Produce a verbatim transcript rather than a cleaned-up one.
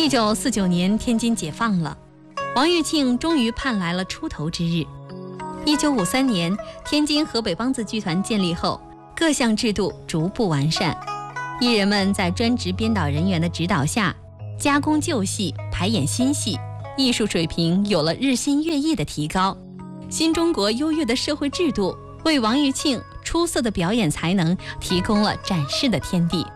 一九四九年，天津解放了，王玉庆终于盼来了出头之日。一九五三年，天津河北梆子剧团建立后，各项制度逐步完善，艺人们在专职编导人员的指导下，加工旧戏，排演新戏，艺术水平有了日新月异的提高。新中国优越的社会制度为王玉庆出色的表演才能提供了展示的天地。